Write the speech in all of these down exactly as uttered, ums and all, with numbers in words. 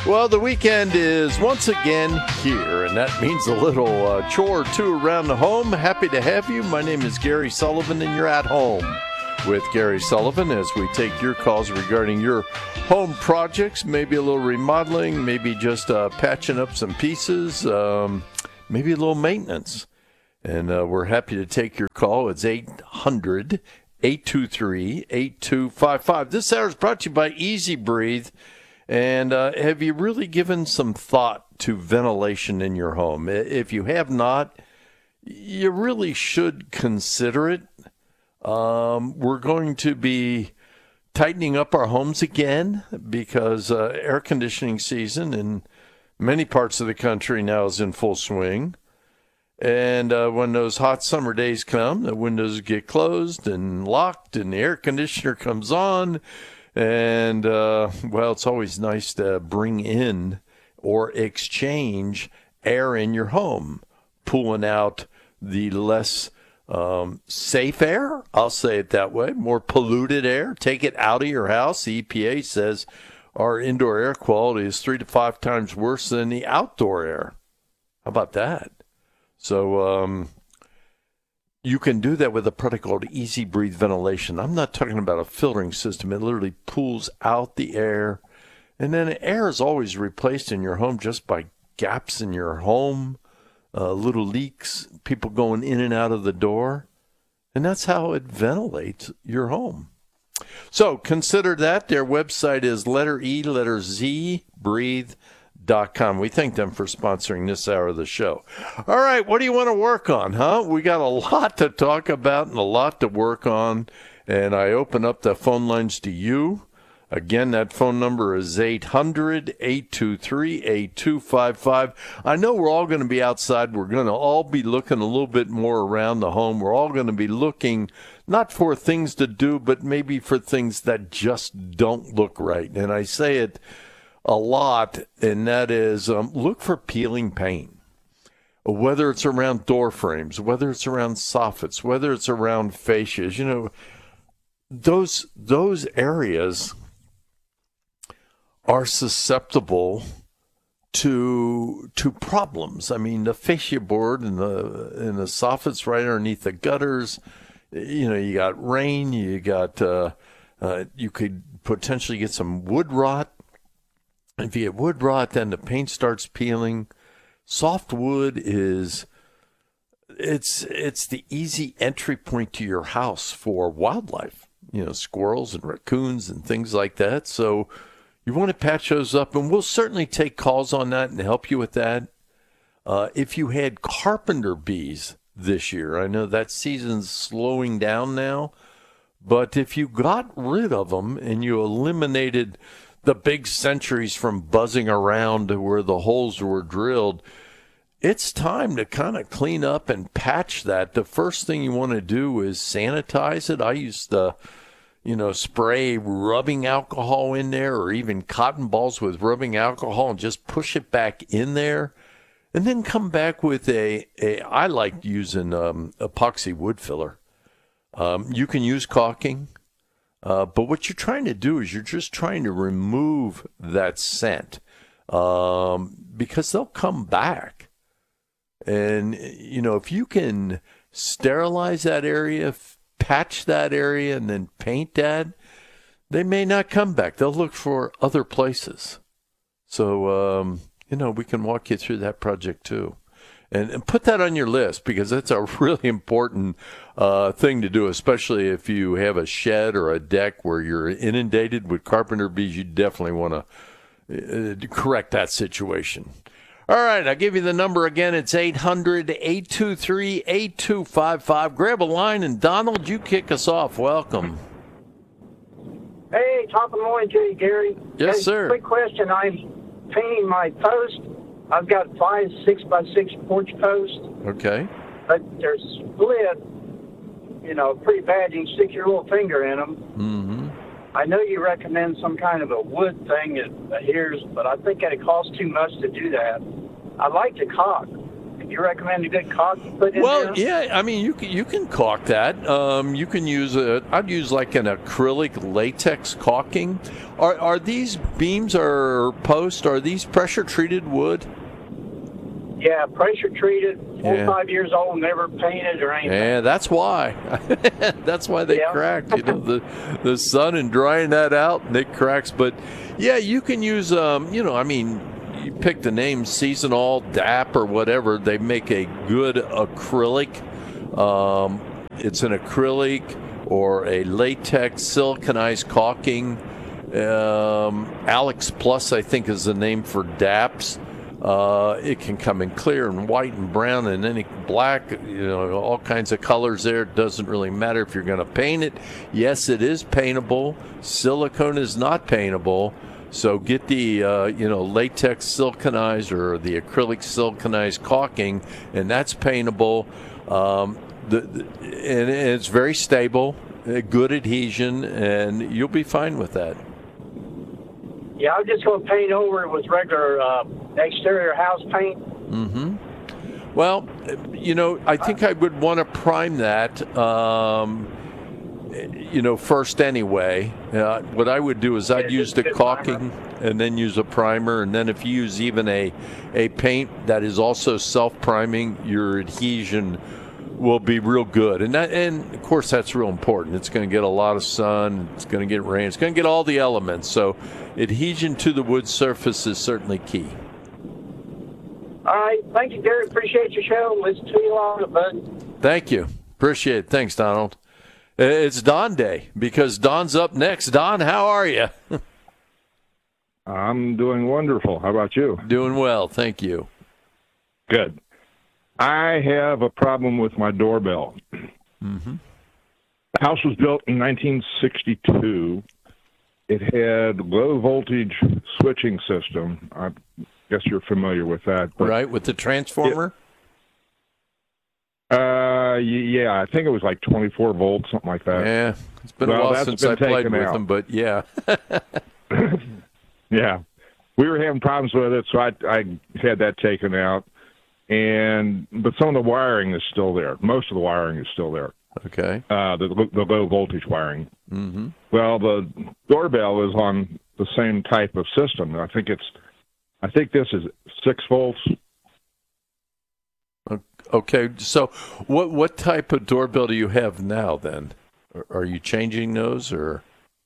Well, the weekend is once again here, and that means a little uh, chore or two around the home. Happy to have you. My name is Gary Sullivan, and you're at home with Gary Sullivan as we take your calls regarding your home projects, maybe a little remodeling, maybe just uh, patching up some pieces, um, maybe a little maintenance. And uh, we're happy to take your call. It's eight hundred, eight two three, eight two five five. This hour is brought to you by Easy Breathe. And uh, have you really given some thought to ventilation in your home? If you have not, you really should consider it. Um, we're going to be tightening up our homes again because uh, air conditioning season in many parts of the country now is in full swing. And uh, when those hot summer days come, the windows get closed and locked and the air conditioner comes on. And, uh, well, it's always nice to bring in or exchange air in your home, pulling out the less um, safe air, I'll say it that way, more polluted air. Take it out of your house. The E P A says our indoor air quality is three to five times worse than the outdoor air. How about that? So, um, you can do that with a product called Easy Breathe Ventilation. I'm not talking about a filtering system. It literally pulls out the air. And then air is always replaced in your home just by gaps in your home, uh, little leaks, people going in and out of the door. And that's how it ventilates your home. So consider that. Their website is letter E, letter Z, breathe dot com. We thank them for sponsoring this hour of the show. All right, what do you want to work on, huh? We got a lot to talk about and a lot to work on, and I open up the phone lines to you. Again, that phone number is eight hundred, eight two three, eight two five five. I know we're all going to be outside. We're going to all be looking a little bit more around the home. We're all going to be looking not for things to do, but maybe for things that just don't look right. And I say it a lot, and that is um, look for peeling paint, whether it's around door frames, whether it's around soffits, whether it's around fascias. You know, those those areas are susceptible to to problems. I mean, the fascia board and the and the soffits right underneath the gutters. You know, you got rain, you got uh, uh, you could potentially get some wood rot. If you get wood rot, then the paint starts peeling. Soft wood is, it's it's the easy entry point to your house for wildlife, you know, squirrels and raccoons and things like that. So you want to patch those up, and we'll certainly take calls on that and help you with that. Uh, if you had carpenter bees this year, I know that season's slowing down now, but if you got rid of them and you eliminated the big centuries from buzzing around to where the holes were drilled, it's time to kind of clean up and patch that. The first thing you want to do is sanitize it. I used to, you know, spray rubbing alcohol in there or even cotton balls with rubbing alcohol and just push it back in there. And then come back with a, a I like using um, epoxy wood filler. Um, you can use caulking. Uh, but what you're trying to do is you're just trying to remove that scent um, because they'll come back. And, you know, if you can sterilize that area, f- patch that area, and then paint that, they may not come back. They'll look for other places. So, um, you know, we can walk you through that project too. And, and put that on your list because that's a really important uh, thing to do, especially if you have a shed or a deck where you're inundated with carpenter bees. You definitely want to uh, correct that situation. All right, I'll give you the number again. It's eight hundred, eight two three, eight two five five. Grab a line, and Donald, you kick us off. Welcome. Hey, top of the morning to you, Gary. Yes, hey, sir. Quick question. I'm painting my post. I've got five six by six porch posts. Okay. But they're split, you know, pretty bad. You can stick your little finger in them. Mm-hmm. I know you recommend some kind of a wood thing that adheres, but I think that it costs too much to do that. I like to caulk. You recommend a good caulk to put in Well, there? yeah, I mean, you can, you can caulk that. Um, you can use a, I'd use like an acrylic latex caulking. Are are these beams or posts, are these pressure treated wood? Yeah, pressure treated, four Yeah. or five years old, never painted or anything. Yeah, that's why. That's why they Yeah. cracked. You know, the the sun and drying that out, and it cracks. But yeah, you can use. Um, you know, I mean, you pick the name Seasonal, D A P, or whatever. They make a good acrylic. Um, it's an acrylic or a latex siliconized caulking. Um, Alex Plus, I think, is the name for D A Ps. Uh, it can come in clear and white and brown and any black, you know, all kinds of colors there. It doesn't really matter if you're going to paint it. Yes, it is paintable. Silicone is not paintable. So get the, uh, you know, latex siliconized or the acrylic siliconized caulking, and that's paintable. Um, the, the, and it's very stable, uh, good adhesion, and you'll be fine with that. Yeah, I'm just going to paint over it with regular uh, exterior house paint. Mm-hmm. Well, you know, I think I would want to prime that, um, you know, first anyway. Uh, what I would do is I'd Yeah, use just the a good caulking primer. and then use a primer. And then if you use even a, a paint that is also self-priming, your adhesion will be real good. And that, and of course, that's real important. It's going to get a lot of sun. It's going to get rain. It's going to get all the elements. So adhesion to the wood surface is certainly key. All right. Thank you, Gary. Appreciate your show. Listen to you long, bud. Thank you. Appreciate it. Thanks, Donald. Uh, It's Don Day because Don's up next. Don, how are you? I'm doing wonderful. How about you? Doing well. Thank you. Good. I have a problem with my doorbell. Mm-hmm. The house was built in nineteen sixty-two. It had low voltage switching system. I guess you're familiar with that. But, Right, with the transformer? Uh, y- yeah, I think it was like twenty-four volts, something like that. Yeah. It's been a Well, while that's since been I played taken with out. them, but yeah. Yeah. We were having problems with it, so I, I had that taken out. And but some of the wiring is still there. Most of the wiring is still there. Okay. Uh, the, the low voltage wiring. Mm-hmm. Well, the doorbell is on the same type of system. I think it's, I think this is six volts. Okay. So what what type of doorbell do you have now then? Are- Are you changing those or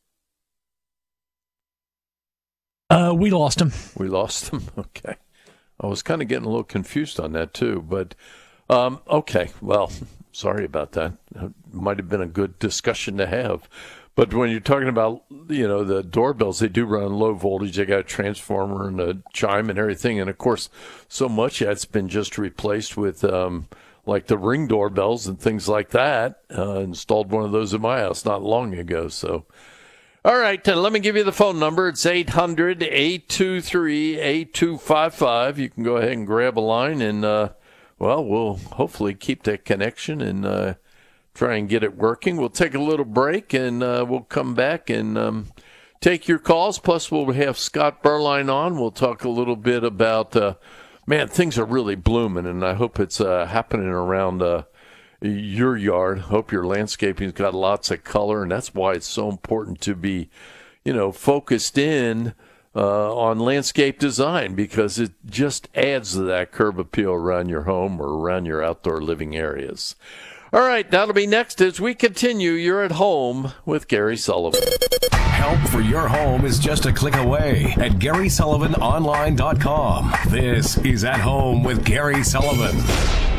Uh, we lost him. we lost them? Okay. I was kind of getting a little confused on that too, but um, okay. Well, sorry about that. It might have been a good discussion to have. But when you're talking about, you know, the doorbells, they do run low voltage. They got a transformer and a chime and everything. And, of course, so much that's been just replaced with, um, like, the Ring doorbells and things like that. Uh, installed one of those in my house not long ago. So, all right, uh, let me give you the phone number. It's eight hundred, eight two three, eight two five five. You can go ahead and grab a line and, uh, well, we'll hopefully keep that connection and uh, try and get it working. We'll take a little break and uh, we'll come back and um, take your calls. Plus, we'll have Scott Berline on. We'll talk a little bit about, uh, man, things are really blooming, and I hope it's uh, happening around uh, your yard. Hope your landscaping's got lots of color, and that's why it's so important to be, you know, focused in uh, on landscape design, because it just adds to that curb appeal around your home or around your outdoor living areas. All right, that'll be next as we continue. You're at home with Gary Sullivan. Help for your home is just a click away at Gary Sullivan Online dot com. This is At Home with Gary Sullivan.